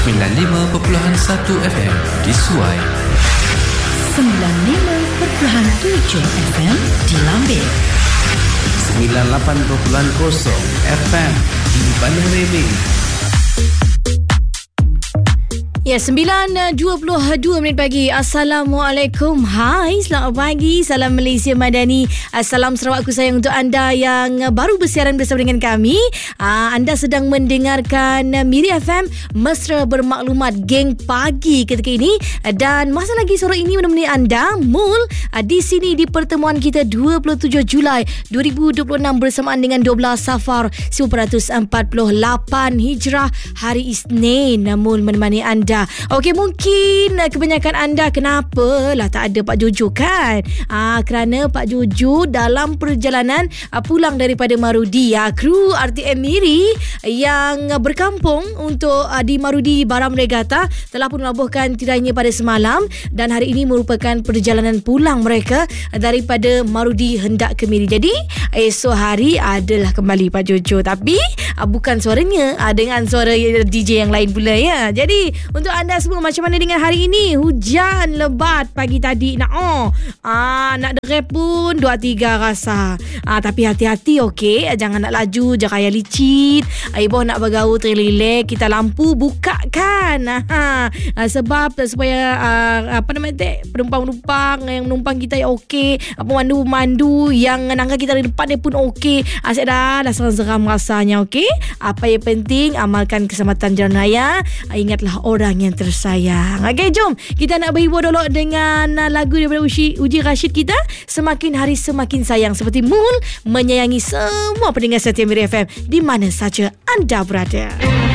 95.1 FM di Suai, 95.7 FM di Lambeh, 98.0 FM di Bandar Rembang. Ya, 9.22 minit pagi. Assalamualaikum. Hai, selamat pagi. Salam Malaysia Madani. Salam Sarawakku sayang untuk anda yang baru bersiaran bersama dengan kami. Anda sedang mendengarkan Miri FM, Mesra Bermaklumat, geng pagi ketika ini. Dan masa lagi sore ini menemani anda Mul di sini di pertemuan kita 27 Julai 2026 bersamaan dengan 12 Safar 1448 Hijrah, hari Isnin. Mul menemani anda. Okey, mungkin kebanyakan anda kenapa lah tak ada Pak Jojo kan? Kerana Pak Jojo dalam perjalanan pulang daripada Marudi. Kru RTM Miri yang berkampung untuk di Marudi Baram Regatta telah pun melabuhkan tirainya pada semalam, dan hari ini merupakan perjalanan pulang mereka daripada Marudi hendak ke Miri. Jadi esok hari adalah kembali Pak Jojo, tapi bukan suaranya, dengan suara DJ yang lain pula ya. Jadi untuk anda semua, macam mana dengan hari ini? Hujan lebat pagi tadi. Nak derep pun 2-3 rasa. Tapi hati-hati, okey. Jangan nak laju, jangan kaya licin. Ibu nak bergaul terlelek, kita lampu buka kan. Sebab supaya penumpang-penumpang yang menumpang kita yang okey, pemandu-pemandu yang nangka kita di depan dia pun okey. Asyik dah seram-seram rasanya, okey. Apa yang penting, amalkan keselamatan jalan raya. Ingatlah orang yang tersayang. Okey, jom kita nak berhibur dulu dengan lagu daripada Uji Rashid kita, Semakin Hari Semakin Sayang. Seperti Mul menyayangi semua pendengar setia Miri FM di mana saja anda berada.